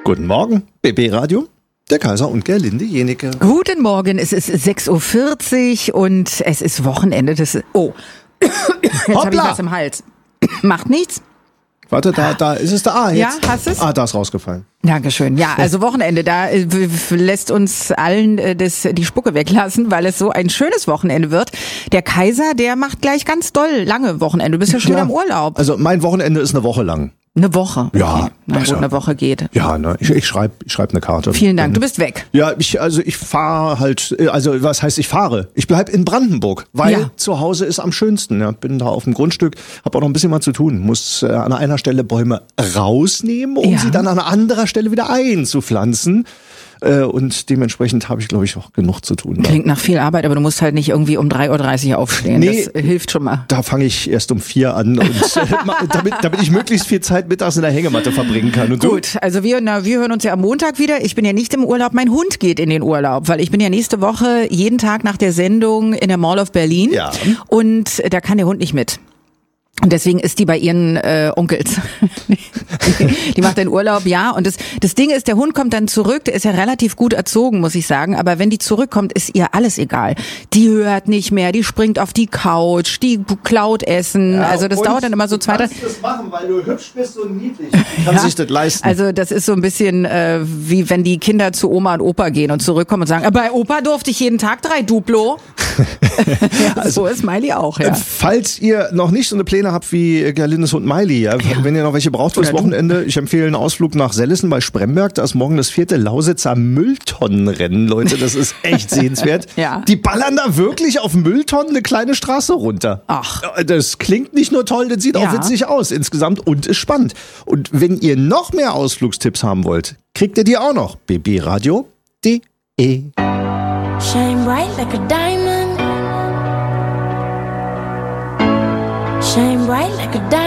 Guten Morgen, BB Radio, der Kaiser und Gerlinde Jenecke. Guten Morgen, es ist 6.40 Uhr und es ist Wochenende. Jetzt habe ich was im Hals. Macht nichts. Warte, da ist es da. Jetzt. Ja, hast es? Da ist rausgefallen. Dankeschön. Ja, also Wochenende, da lässt uns allen die Spucke weglassen, weil es so ein schönes Wochenende wird. Der Kaiser, der macht gleich ganz doll lange Wochenende. Du bist ja schon wieder im Urlaub. Also mein Wochenende ist eine Woche lang. Eine Woche? Okay. Ja. Na gut, eine Woche geht. Ja, ne, ich schreib eine Karte. Vielen Dank, du bist weg. Ja, ich fahre halt, also was heißt ich fahre? Ich bleib in Brandenburg, weil zu Hause ist am schönsten. Ja, bin da auf dem Grundstück, habe auch noch ein bisschen was zu tun. Muss an einer Stelle Bäume rausnehmen, um sie dann an anderer Stelle wieder einzupflanzen. Und dementsprechend habe ich, glaube ich, auch genug zu tun. Klingt nach viel Arbeit, aber du musst halt nicht irgendwie um 3.30 Uhr aufstehen. Nee, das hilft schon mal. Da fange ich erst um 4 an, und damit ich möglichst viel Zeit mittags in der Hängematte verbringen kann. Und gut, also wir hören uns ja am Montag wieder. Ich bin ja nicht im Urlaub, mein Hund geht in den Urlaub, weil ich bin ja nächste Woche jeden Tag nach der Sendung in der Mall of Berlin. Ja. Und da kann der Hund nicht mit. Und deswegen ist die bei ihren Onkels. Die macht den Urlaub, ja. Und das Ding ist, der Hund kommt dann zurück, der ist ja relativ gut erzogen, muss ich sagen. Aber wenn die zurückkommt, ist ihr alles egal. Die hört nicht mehr, die springt auf die Couch, die klaut Essen. Ja, also das dauert dann immer so 2, 3... Du kannst das machen, weil du hübsch bist und niedlich. Kannst sich das leisten. Also das ist so ein bisschen wie wenn die Kinder zu Oma und Opa gehen und zurückkommen und sagen, bei Opa durfte ich jeden Tag 3 Duplo. Ja, so ist Miley auch, ja. Falls ihr noch nicht so eine Pläne habt wie Gerlindes Hund Miley, wenn ihr noch welche braucht fürs Wochenende, ich empfehle einen Ausflug nach Sellissen bei Spremberg. Da ist morgen das 4. Lausitzer Mülltonnenrennen, Leute. Das ist echt sehenswert. Ja. Die ballern da wirklich auf Mülltonnen eine kleine Straße runter. Ach. Das klingt nicht nur toll, das sieht auch witzig aus insgesamt und ist spannend. Und wenn ihr noch mehr Ausflugstipps haben wollt, kriegt ihr die auch noch. bbradio.de. Shine bright like a diamond. Shine bright like a diamond.